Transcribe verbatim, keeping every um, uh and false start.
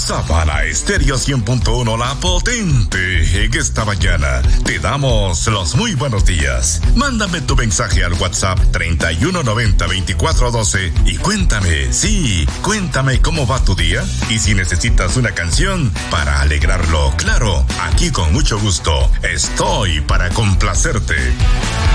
Sabana Estéreo cien punto uno, la potente. En esta mañana te damos los muy buenos días. Mándame tu mensaje al WhatsApp treinta y uno noventa veinticuatro doce y cuéntame, sí, cuéntame cómo va tu día y si necesitas una canción para alegrarlo. Claro, aquí con mucho gusto estoy para complacerte.